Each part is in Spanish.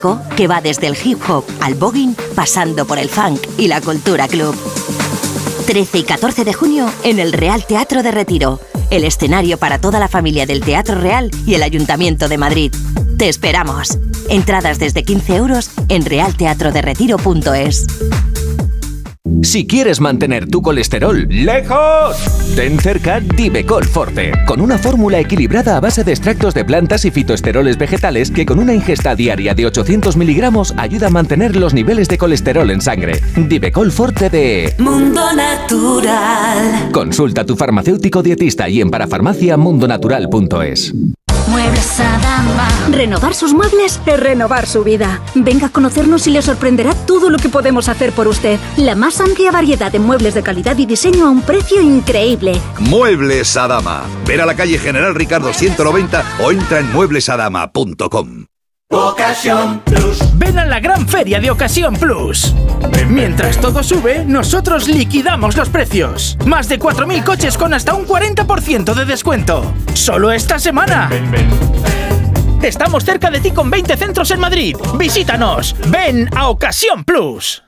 que va desde el hip hop al voguing, pasando por el funk y la cultura club. 13 y 14 de junio en el Real Teatro de Retiro, el escenario para toda la familia del Teatro Real y el Ayuntamiento de Madrid. ¡Te esperamos! Entradas desde 15 euros en realteatroderetiro.es. Si quieres mantener tu colesterol lejos, ten cerca Divecol Forte, con una fórmula equilibrada a base de extractos de plantas y fitoesteroles vegetales que con una ingesta diaria de 800 miligramos ayuda a mantener los niveles de colesterol en sangre. Divecol Forte de Mundo Natural. Consulta a tu farmacéutico dietista y en parafarmaciamundonatural.es. Muebles Adama. Renovar sus muebles es renovar su vida. Venga a conocernos y le sorprenderá todo lo que podemos hacer por usted. La más amplia variedad de muebles de calidad y diseño a un precio increíble. Muebles Adama. Ver a la calle General Ricardo 190 o entra en mueblesadama.com. Ocasión Plus. Ven a la gran feria de Ocasión Plus. Mientras todo sube, nosotros liquidamos los precios. Más de 4.000 coches con hasta un 40% de descuento. Solo esta semana. Estamos cerca de ti con 20 centros en Madrid. Visítanos. Ven a Ocasión Plus.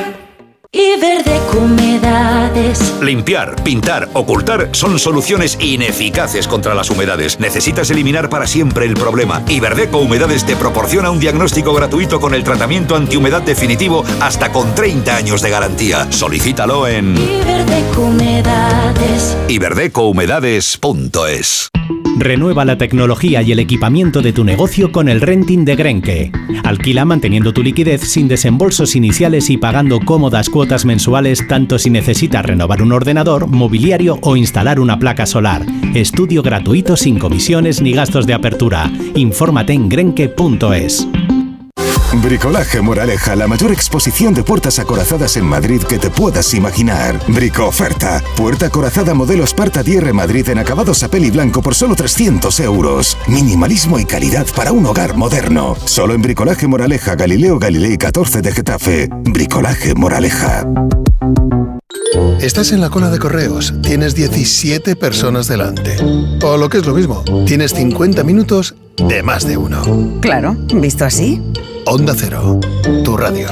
Iberdeco Humedades. Limpiar, pintar, ocultar son soluciones ineficaces contra las humedades. Necesitas eliminar para siempre el problema. Iberdeco Humedades te proporciona un diagnóstico gratuito con el tratamiento antihumedad definitivo hasta con 30 años de garantía. Solicítalo en Iberdeco Humedades. iberdecohumedades.es. Renueva la tecnología y el equipamiento de tu negocio con el renting de Grenke. Alquila manteniendo tu liquidez sin desembolsos iniciales y pagando cómodas cuotas mensuales tanto si necesitas renovar un ordenador, mobiliario o instalar una placa solar. Estudio gratuito sin comisiones ni gastos de apertura. Infórmate en grenke.es. Bricolaje Moraleja, la mayor exposición de puertas acorazadas en Madrid que te puedas imaginar. Brico-oferta. Puerta acorazada modelo Sparta DR Madrid en acabados a peli blanco por solo 300 euros. Minimalismo y calidad para un hogar moderno. Solo en Bricolaje Moraleja, Galileo Galilei 14 de Getafe. Bricolaje Moraleja. Estás en la cola de correos, tienes 17 personas delante. O lo que es lo mismo, tienes 50 minutos de más de uno. Claro, visto así. Onda Cero, tu radio.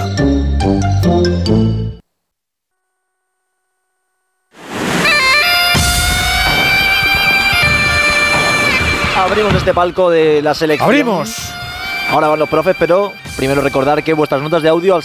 Abrimos este palco de la selección. ¡Abrimos! Ahora van los profes, pero primero recordar que vuestras notas de audio al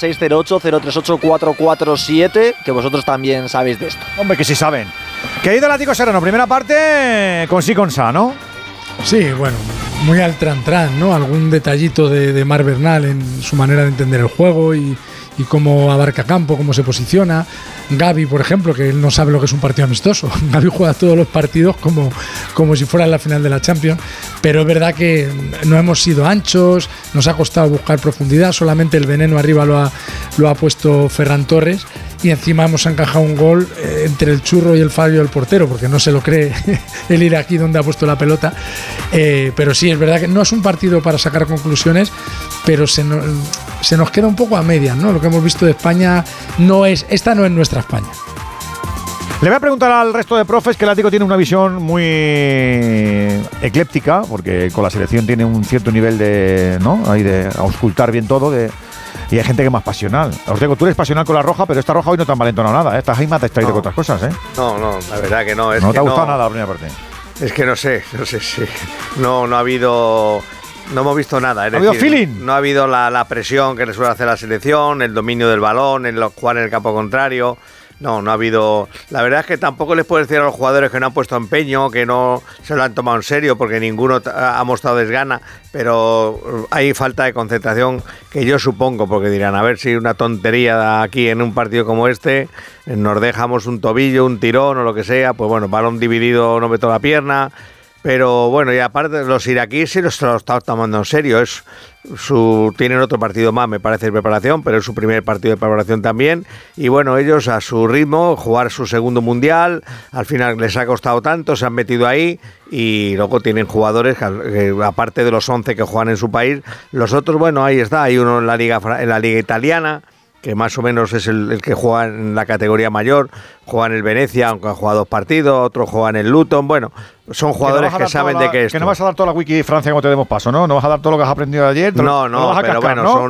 608-038-447, que vosotros también sabéis de esto. Hombre, que sí saben. Querido Látigo Serrano, primera parte con sí con sa, ¿no? Sí, bueno, muy al tran-tran, ¿no? Algún detallito de Marc Bernal en su manera de entender el juego y cómo abarca campo, cómo se posiciona. Gavi, por ejemplo, que él no sabe lo que es un partido amistoso. Gavi juega todos los partidos como si fuera la final de la Champions, pero es verdad que no hemos sido anchos, nos ha costado buscar profundidad, solamente el veneno arriba lo ha puesto Ferran Torres y encima hemos encajado un gol entre el churro y el fallo del portero, porque no se lo cree el ir aquí donde ha puesto la pelota, pero sí, es verdad que no es un partido para sacar conclusiones, pero se nos queda un poco a medias, ¿no? Lo que hemos visto de España esta no es nuestra España. Le voy a preguntar al resto de profes, que el Atlético tiene una visión muy ecléptica, porque con la selección tiene un cierto nivel de, ¿no? Ahí de auscultar bien todo, y hay gente que es más pasional. Ortego, tú eres pasional con la roja, pero esta roja hoy no te han valentonado nada, ¿eh? Esta Jaime te ha traído con otras cosas, ¿eh? No, la verdad que no. No te ha gustado nada la primera parte. Es que no sé si no ha habido. No hemos visto nada. ¿Ha habido feeling? No ha habido la presión que le suele hacer la selección, el dominio del balón, el jugar en el campo contrario. No ha habido. La verdad es que tampoco les puedo decir a los jugadores que no han puesto empeño, que no se lo han tomado en serio, porque ninguno ha mostrado desgana, pero hay falta de concentración que yo supongo, porque dirán, a ver si una tontería aquí en un partido como este, nos dejamos un tobillo, un tirón o lo que sea, pues bueno, balón dividido, no meto la pierna. Pero bueno, y aparte los iraquíes sí los están tomando en serio. Tienen otro partido más, me parece, de preparación, pero es su primer partido de preparación también. Y bueno, ellos a su ritmo, jugar su segundo mundial, al final les ha costado tanto, se han metido ahí y luego tienen jugadores que aparte de los 11 que juegan en su país, los otros, bueno, ahí está, hay uno en la liga italiana, que más o menos es el que juega en la categoría mayor, juega en el Venecia, aunque ha jugado 2 partidos, otro juega en el Luton, bueno, son jugadores que saben de qué es. Que no vas a dar toda la wiki de Francia como te demos paso, ¿no? No vas a dar todo lo que has aprendido ayer. No, pero bueno, son